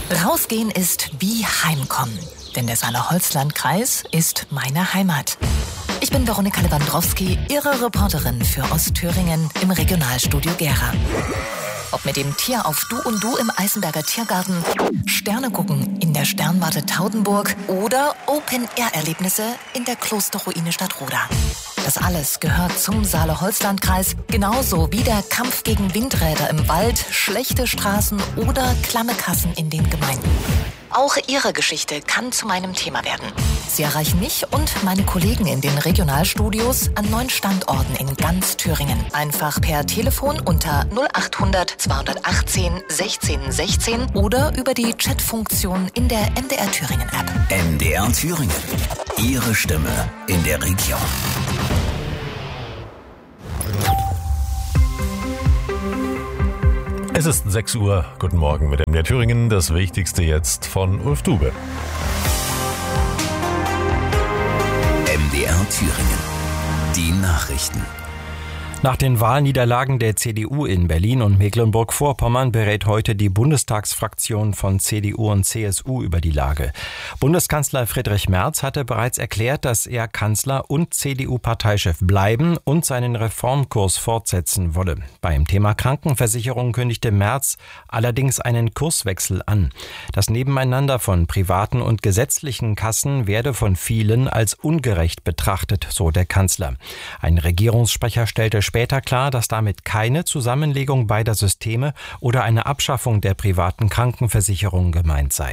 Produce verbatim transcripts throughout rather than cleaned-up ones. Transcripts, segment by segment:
Rausgehen ist wie Heimkommen, denn der Saale-Holzland-Kreis ist meine Heimat. Ich bin Veronika Lewandowski, Ihre Reporterin für Ostthüringen im Regionalstudio Gera. Ob mit dem Tier auf Du und Du im Eisenberger Tiergarten, Sterne gucken in der Sternwarte Taudenburg oder Open-Air-Erlebnisse in der Klosterruine Stadtroda. Das alles gehört zum Saale-Holzland-Kreis, genauso wie der Kampf gegen Windräder im Wald, schlechte Straßen oder klamme Kassen in den Gemeinden. Auch Ihre Geschichte kann zu meinem Thema werden. Sie erreichen mich und meine Kollegen in den Regionalstudios an neun Standorten in ganz Thüringen. Einfach per Telefon unter null achthundert zweihundertachtzehn sechzehn sechzehn oder über die Chatfunktion in der M D R Thüringen App. M D R Thüringen. Ihre Stimme in der Region. Es ist sechs Uhr. Guten Morgen mit M D R Thüringen. Das Wichtigste jetzt von Ulf Dube. M D R Thüringen. Die Nachrichten. Nach den Wahlniederlagen der C D U in Berlin und Mecklenburg-Vorpommern berät heute die Bundestagsfraktion von C D U und C S U über die Lage. Bundeskanzler Friedrich Merz hatte bereits erklärt, dass er Kanzler und C D U-Parteichef bleiben und seinen Reformkurs fortsetzen wolle. Beim Thema Krankenversicherung kündigte Merz allerdings einen Kurswechsel an. Das Nebeneinander von privaten und gesetzlichen Kassen werde von vielen als ungerecht betrachtet, so der Kanzler. Ein Regierungssprecher stellte später klar, dass damit keine Zusammenlegung beider Systeme oder eine Abschaffung der privaten Krankenversicherung gemeint sei.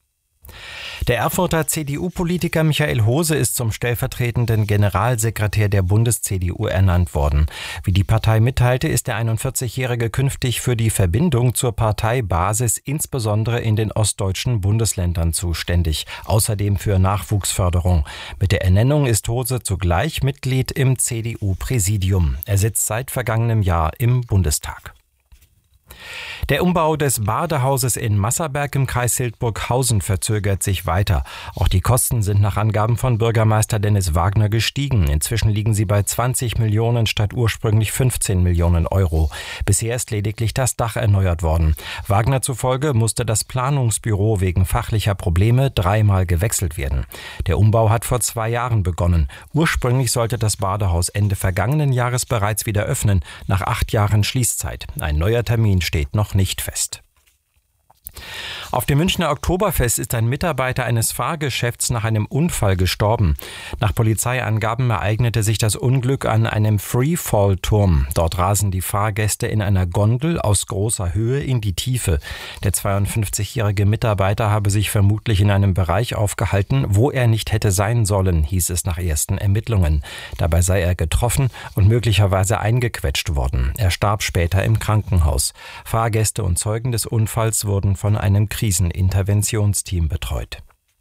Der Erfurter C D U-Politiker Michael Hose ist zum stellvertretenden Generalsekretär der Bundes-C D U ernannt worden. Wie die Partei mitteilte, ist der einundvierzigjährige künftig für die Verbindung zur Parteibasis insbesondere in den ostdeutschen Bundesländern zuständig, außerdem für Nachwuchsförderung. Mit der Ernennung ist Hose zugleich Mitglied im C D U-Präsidium. Er sitzt seit vergangenem Jahr im Bundestag. Der Umbau des Badehauses in Masserberg im Kreis Hildburghausen verzögert sich weiter. Auch die Kosten sind nach Angaben von Bürgermeister Dennis Wagner gestiegen. Inzwischen liegen sie bei zwanzig Millionen statt ursprünglich fünfzehn Millionen Euro. Bisher ist lediglich das Dach erneuert worden. Wagner zufolge musste das Planungsbüro wegen fachlicher Probleme dreimal gewechselt werden. Der Umbau hat vor zwei Jahren begonnen. Ursprünglich sollte das Badehaus Ende vergangenen Jahres bereits wieder öffnen, nach acht Jahren Schließzeit. Ein neuer Termin steht noch nicht fest. Auf dem Münchner Oktoberfest ist ein Mitarbeiter eines Fahrgeschäfts nach einem Unfall gestorben. Nach Polizeiangaben ereignete sich das Unglück an einem Freefall-Turm. Dort rasen die Fahrgäste in einer Gondel aus großer Höhe in die Tiefe. Der zweiundfünfzigjährige Mitarbeiter habe sich vermutlich in einem Bereich aufgehalten, wo er nicht hätte sein sollen, hieß es nach ersten Ermittlungen. Dabei sei er getroffen und möglicherweise eingequetscht worden. Er starb später im Krankenhaus. Fahrgäste und Zeugen des Unfalls wurden von einem Kriseninterventionsteam betreut.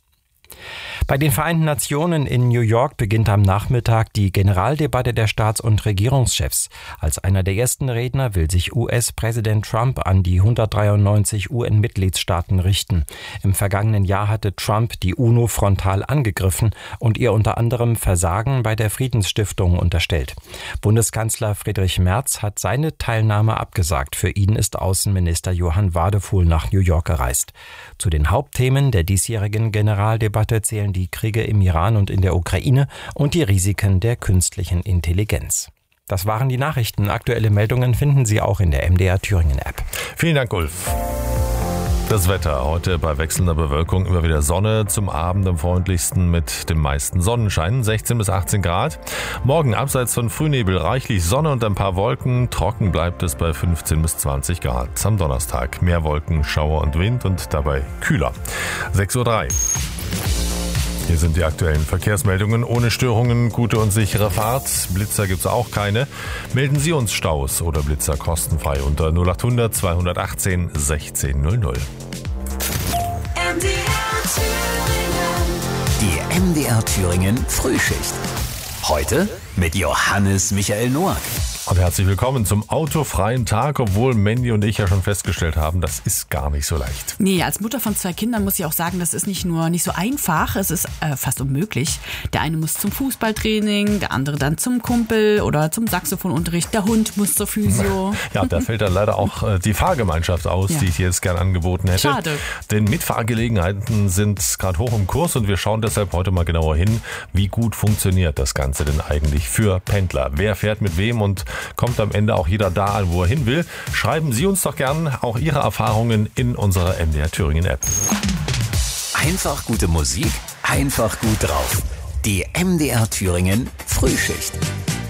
Bei den Vereinten Nationen in New York beginnt am Nachmittag die Generaldebatte der Staats- und Regierungschefs. Als einer der ersten Redner will sich U S-Präsident Trump an die hundertdreiundneunzig U N-Mitgliedstaaten richten. Im vergangenen Jahr hatte Trump die UNO frontal angegriffen und ihr unter anderem Versagen bei der Friedensstiftung unterstellt. Bundeskanzler Friedrich Merz hat seine Teilnahme abgesagt. Für ihn ist Außenminister Johann Wadefuhl nach New York gereist. Zu den Hauptthemen der diesjährigen Generaldebatte zählen die Kriege im Iran und in der Ukraine und die Risiken der künstlichen Intelligenz. Das waren die Nachrichten. Aktuelle Meldungen finden Sie auch in der M D R Thüringen App. Vielen Dank, Ulf. Das Wetter heute bei wechselnder Bewölkung immer wieder Sonne, zum Abend am freundlichsten mit dem meisten Sonnenschein, sechzehn bis achtzehn Grad. Morgen abseits von Frühnebel reichlich Sonne und ein paar Wolken, trocken bleibt es bei fünfzehn bis zwanzig Grad. Am Donnerstag mehr Wolken, Schauer und Wind und dabei kühler. sechs Uhr drei. Hier sind die aktuellen Verkehrsmeldungen. Ohne Störungen, gute und sichere Fahrt. Blitzer gibt's auch keine. Melden Sie uns Staus oder Blitzer kostenfrei unter null achthundert zweihundertachtzehn sechzehn null null. Die M D R Thüringen Frühschicht. Heute mit Johannes Michael Noack. Und herzlich willkommen zum autofreien Tag, obwohl Mandy und ich ja schon festgestellt haben, das ist gar nicht so leicht. Nee, als Mutter von zwei Kindern muss ich auch sagen, das ist nicht nur nicht so einfach, es ist äh, fast unmöglich. Der eine muss zum Fußballtraining, der andere dann zum Kumpel oder zum Saxophonunterricht, der Hund muss zur Physio. Ja, da fällt dann leider auch äh, die Fahrgemeinschaft aus, ja. die ich jetzt gern angeboten hätte. Schade. Denn Mitfahrgelegenheiten sind gerade hoch im Kurs und wir schauen deshalb heute mal genauer hin, wie gut funktioniert das Ganze denn eigentlich für Pendler. Wer fährt mit wem und kommt am Ende auch jeder da an, wo er hin will? Schreiben Sie uns doch gern auch Ihre Erfahrungen in unserer M D R Thüringen App. Einfach gute Musik, einfach gut drauf. Die M D R Thüringen Frühschicht.